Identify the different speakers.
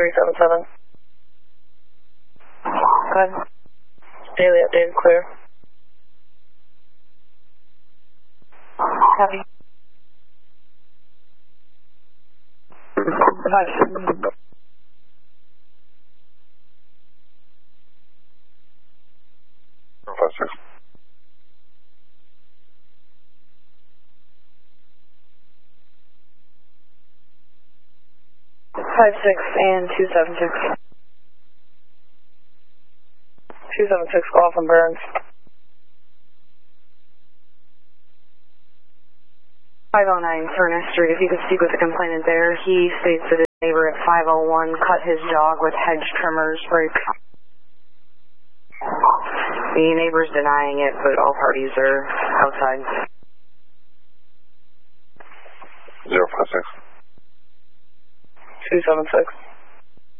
Speaker 1: 377.
Speaker 2: Go ahead.
Speaker 1: Daily updated clear.
Speaker 2: Copy. Goodbye.
Speaker 3: 56.
Speaker 2: Five six and 276.
Speaker 1: 276 call from Burns.
Speaker 2: 509 Furnace Street. If you could speak with the complainant there, he states that his neighbor at 501 cut his dog with hedge trimmers break. The neighbor's denying it, but all parties are outside.
Speaker 3: 056.
Speaker 1: 276.